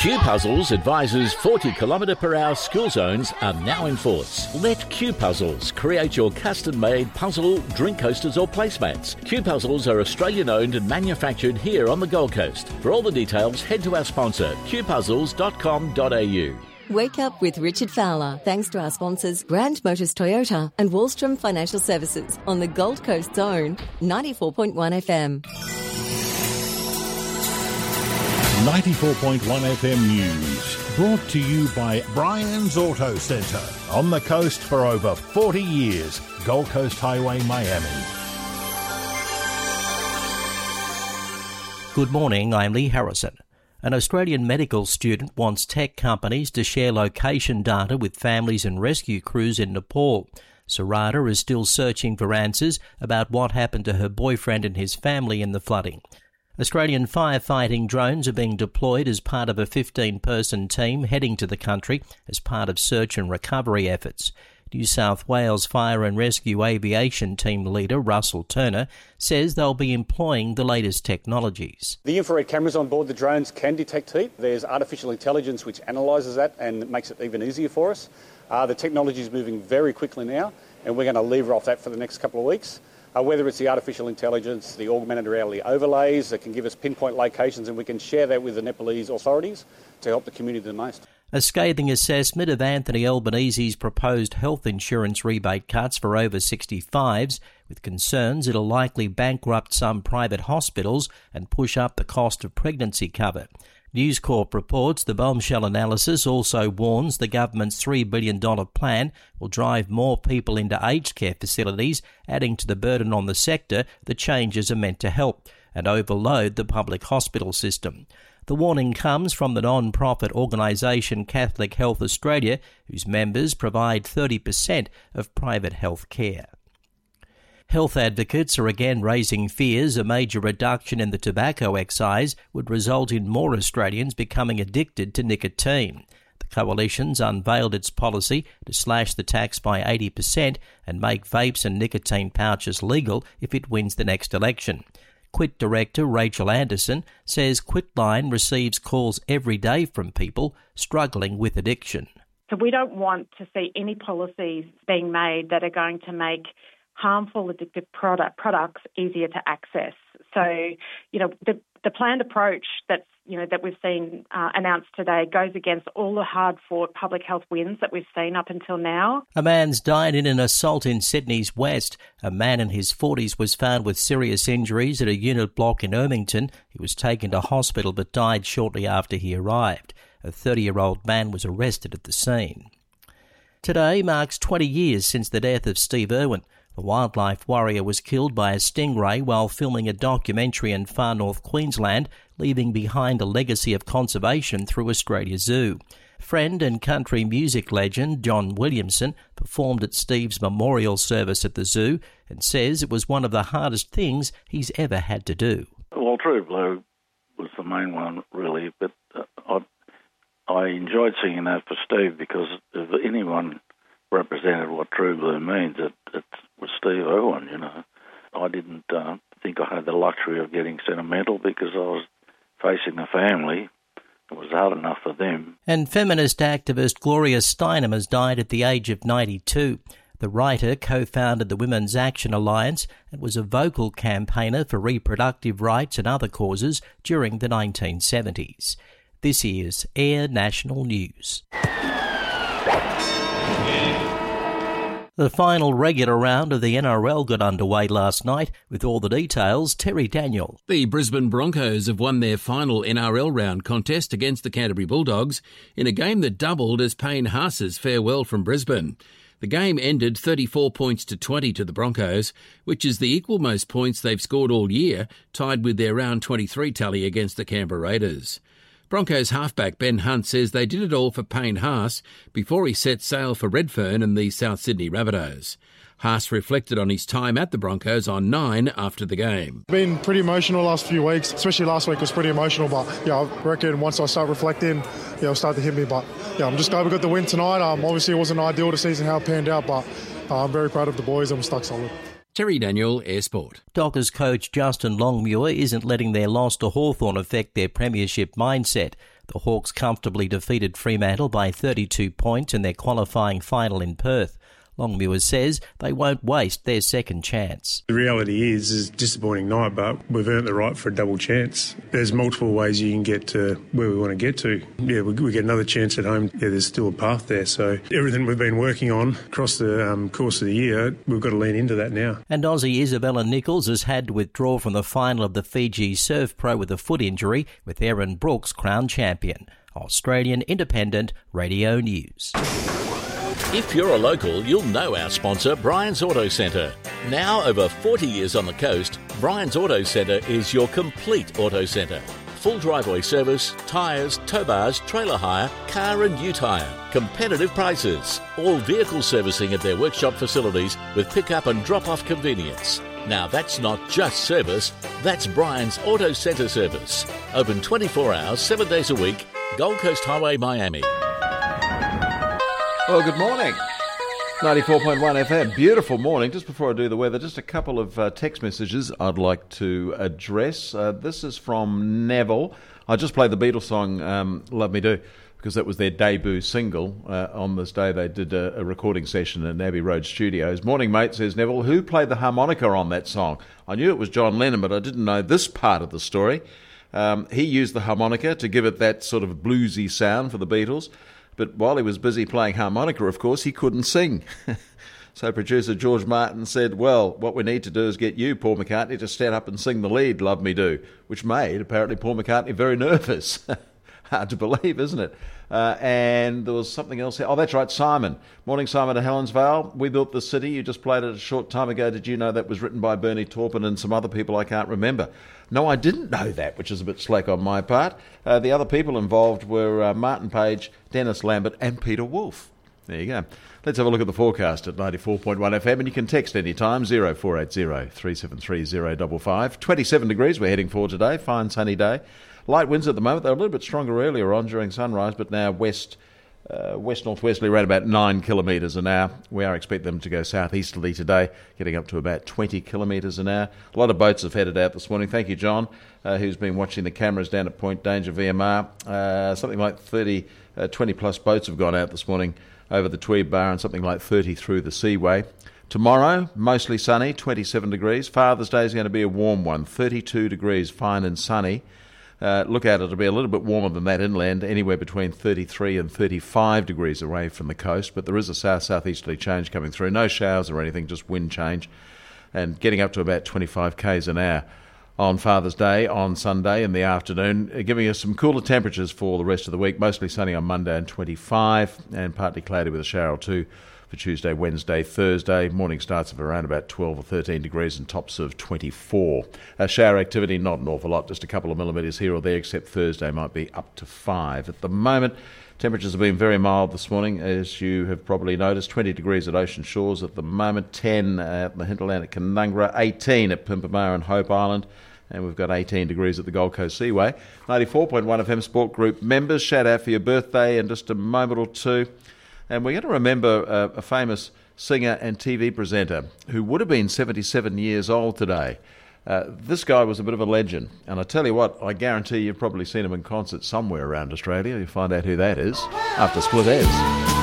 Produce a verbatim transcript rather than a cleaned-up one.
Q Puzzles advises forty kilometre per hour school zones are now in force. Let Q Puzzles create your custom-made puzzle, drink coasters or placemats. Q Puzzles are Australian-owned and manufactured here on the Gold Coast. For all the details, head to our sponsor, q puzzles dot com dot a u. Wake up with Richard Fowler, thanks to our sponsors Grand Motors Toyota and Wallstrom Financial Services on the Gold Coast Zone, ninety-four point one F M. ninety-four point one F M News, brought to you by Brian's Auto Centre. On the coast for over forty years, Gold Coast Highway, Miami. Good morning, I'm Lee Harrison. An Australian medical student wants tech companies to share location data with families and rescue crews in Nepal. Sarada is still searching for answers about what happened to her boyfriend and his family in the flooding. Australian firefighting drones are being deployed as part of a fifteen-person team heading to the country as part of search and recovery efforts. New South Wales Fire and Rescue Aviation Team leader Russell Turner says they'll be employing the latest technologies. The infrared cameras on board the drones can detect heat. There's artificial intelligence which analyses that and makes it even easier for us. Uh, the technology is moving very quickly now, and we're going to lever off that for the next couple of weeks. Uh, whether it's the artificial intelligence, the augmented reality overlays that can give us pinpoint locations, and we can share that with the Nepalese authorities to help the community the most. A scathing assessment of Anthony Albanese's proposed health insurance rebate cuts for over sixty-fives, with concerns it'll likely bankrupt some private hospitals and push up the cost of pregnancy cover. News Corp reports the bombshell analysis also warns the government's three billion dollars plan will drive more people into aged care facilities, adding to the burden on the sector the changes are meant to help, and overload the public hospital system. The warning comes from the non-profit organisation Catholic Health Australia, whose members provide thirty percent of private health care. Health advocates are again raising fears a major reduction in the tobacco excise would result in more Australians becoming addicted to nicotine. The coalition's unveiled its policy to slash the tax by eighty percent and make vapes and nicotine pouches legal if it wins the next election. Quit director Rachel Anderson says Quitline receives calls every day from people struggling with addiction. So we don't want to see any policies being made that are going to make harmful addictive product, products easier to access. So, you know, the, the planned approach that's, you know, that we've seen uh, announced today goes against all the hard-fought public health wins that we've seen up until now. A man's died in an assault in Sydney's west. A man in his forties was found with serious injuries at a unit block in Ermington. He was taken to hospital but died shortly after he arrived. A thirty-year-old man was arrested at the scene. Today marks twenty years since the death of Steve Irwin. The wildlife warrior was killed by a stingray while filming a documentary in far north Queensland, leaving behind a legacy of conservation through Australia Zoo. Friend and country music legend John Williamson performed at Steve's memorial service at the zoo and says it was one of the hardest things he's ever had to do. Well, True Blue was the main one, really, but uh, I, I enjoyed singing that for Steve because if anyone represented what True Blue means, it, it was Steve Irwin, you know. I didn't uh, think I had the luxury of getting sentimental because I was facing a family. It was hard enough for them. And feminist activist Gloria Steinem has died at the age of ninety-two. The writer co-founded the Women's Action Alliance and was a vocal campaigner for reproductive rights and other causes during the nineteen seventies. This is Air National News. The final regular round of the N R L got underway last night. With all the details, Terry Daniel. The Brisbane Broncos have won their final N R L round contest against the Canterbury Bulldogs in a game that doubled as Payne Haas's farewell from Brisbane. The game ended thirty-four points to twenty to the Broncos, which is the equal most points they've scored all year, tied with their round twenty-three tally against the Canberra Raiders. Broncos halfback Ben Hunt says they did it all for Payne Haas before he set sail for Redfern and the South Sydney Rabbitohs. Haas reflected on his time at the Broncos on nine after the game. Been pretty emotional last few weeks, especially last week was pretty emotional, but yeah, I reckon once I start reflecting, yeah, it'll start to hit me. But yeah, I'm just glad we got the win tonight. Um, obviously it wasn't ideal the season how it panned out, but uh, I'm very proud of the boys and we're stuck solid. Terry Daniel, Air Sport. Dockers coach Justin Longmuir isn't letting their loss to Hawthorn affect their premiership mindset. The Hawks comfortably defeated Fremantle by thirty-two points in their qualifying final in Perth. Longmuir says they won't waste their second chance. The reality is, it's a disappointing night, but we've earned the right for a double chance. There's multiple ways you can get to where we want to get to. Yeah, we, we get another chance at home. Yeah, there's still a path there. So everything we've been working on across the um, course of the year, we've got to lean into that now. And Aussie Isabella Nichols has had to withdraw from the final of the Fiji Surf Pro with a foot injury, with Erin Brooks crowned champion. Australian Independent Radio News. If you're a local, you'll know our sponsor, Brian's Auto Centre. Now over forty years on the coast, Brian's Auto Centre is your complete auto centre. Full driveway service, tyres, tow bars, trailer hire, car and ute hire. Competitive prices. All vehicle servicing at their workshop facilities with pick-up and drop-off convenience. Now that's not just service, that's Brian's Auto Centre service. Open twenty-four hours, seven days a week, Gold Coast Highway, Miami. Well, good morning. ninety-four point one F M. Beautiful morning. Just before I do the weather, just a couple of uh, text messages I'd like to address. Uh, this is from Neville. I just played the Beatles song, um, Love Me Do, because that was their debut single. Uh, on this day, they did a, a recording session in Abbey Road Studios. Morning, mate, says Neville. Who played the harmonica on that song? I knew it was John Lennon, but I didn't know this part of the story. Um, he used the harmonica to give it that sort of bluesy sound for the Beatles. But while he was busy playing harmonica, of course, he couldn't sing. So producer George Martin said, well, what we need to do is get you, Paul McCartney, to stand up and sing the lead, Love Me Do, which made, apparently, Paul McCartney very nervous. Hard to believe, isn't it? Uh, and there was something else. Oh, that's right, Simon. Morning, Simon at Helensvale. We Built the City. You just played it a short time ago. Did you know that was written by Bernie Taupin and some other people I can't remember? No, I didn't know that, which is a bit slack on my part. Uh, the other people involved were uh, Martin Page, Dennis Lambert and Peter Wolf. There you go. Let's have a look at the forecast at ninety-four point one F M, and you can text anytime, zero four eight zero, three seven three, zero five five. twenty-seven degrees we're heading for today, fine sunny day. Light winds at the moment. They're a little bit stronger earlier on during sunrise, but now west uh, west-northwesterly around about nine kilometres an hour. We are expecting them to go southeasterly today, getting up to about twenty kilometres an hour. A lot of boats have headed out this morning. Thank you, John, uh, who's been watching the cameras down at Point Danger V M R. Uh, something like thirty, uh, twenty plus boats have gone out this morning over the Tweed Bar and something like thirty through the Seaway. Tomorrow, mostly sunny, twenty-seven degrees. Father's Day is going to be a warm one, thirty-two degrees, fine and sunny. Uh, look out, it'll be a little bit warmer than that inland, anywhere between thirty-three and thirty-five degrees away from the coast, but there is a south-southeasterly change coming through. No showers or anything, just wind change, and getting up to about twenty-five kays an hour on Father's Day on Sunday in the afternoon, giving us some cooler temperatures for the rest of the week, mostly sunny on Monday and twenty-five, and partly cloudy with a shower or two for Tuesday, Wednesday, Thursday. Morning starts of around about twelve or thirteen degrees and tops of twenty-four. Uh, shower activity, not an awful lot, just a couple of millimetres here or there, except Thursday might be up to five. At the moment, temperatures have been very mild this morning, as you have probably noticed. twenty degrees at Ocean Shores at the moment, ten at the hinterland at Canungra, eighteen at Pimpamar and Hope Island, and we've got eighteen degrees at the Gold Coast Seaway. ninety-four point one F M Sport Group members, shout out for your birthday in just a moment or two. And we're going to remember uh, a famous singer and T V presenter who would have been seventy-seven years old today. Uh, this guy was a bit of a legend. And I tell you what, I guarantee you've probably seen him in concert somewhere around Australia. You'll find out who that is after Split Ends.